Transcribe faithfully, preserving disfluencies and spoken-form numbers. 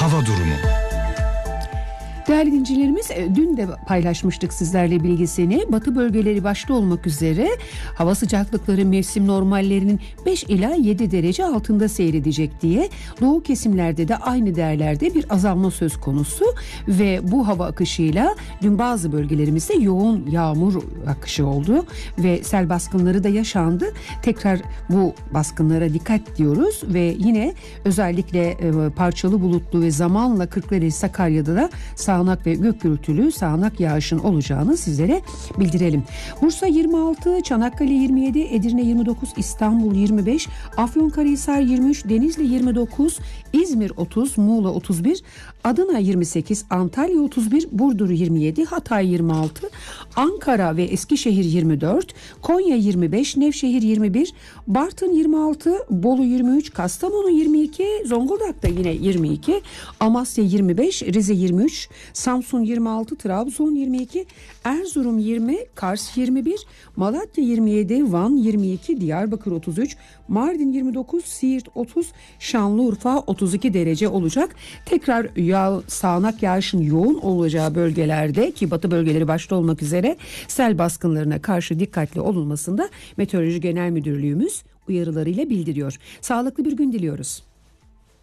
hava durumu. Değerli dinleyicilerimiz, dün de paylaşmıştık sizlerle bilgisini. Batı bölgeleri başta olmak üzere hava sıcaklıkları mevsim normallerinin beş ila yedi derece altında seyredecek diye. Doğu kesimlerde de aynı değerlerde bir azalma söz konusu ve bu hava akışıyla dün bazı bölgelerimizde yoğun yağmur akışı oldu ve sel baskınları da yaşandı. Tekrar bu baskınlara dikkat diyoruz ve yine özellikle parçalı bulutlu ve zamanla Kırklareli, Sakarya'da da sağanak ve gök gürültülü sağanak yağışın olacağını sizlere bildirelim. Bursa yirmi altı, Çanakkale yirmi yedi, Edirne yirmi dokuz, İstanbul yirmi beş, Afyonkarahisar yirmi üç, Denizli yirmi dokuz, İzmir otuz, Muğla otuz bir, Adana yirmi sekiz, Antalya otuz bir, Burdur yirmi yedi, Hatay yirmi altı, Ankara ve Eskişehir yirmi dört, Konya yirmi beş, Nevşehir yirmi bir, Bartın yirmi altı, Bolu yirmi üç, Kastamonu yirmi iki, Zonguldak'ta yine yirmi iki, Amasya yirmi beş, Rize yirmi üç, Samsun yirmi altı, Trabzon yirmi iki, Erzurum yirmi, Kars yirmi bir, Malatya yirmi yedi, Van yirmi iki, Diyarbakır otuz üç, Mardin yirmi dokuz, Siirt otuz, Şanlıurfa otuz iki derece olacak. Tekrar yağ, sağanak yağışın yoğun olacağı bölgelerde ki batı bölgeleri başta olmak üzere sel baskınlarına karşı dikkatli olunmasında Meteoroloji Genel Müdürlüğümüz uyarılarıyla bildiriyor. Sağlıklı bir gün diliyoruz.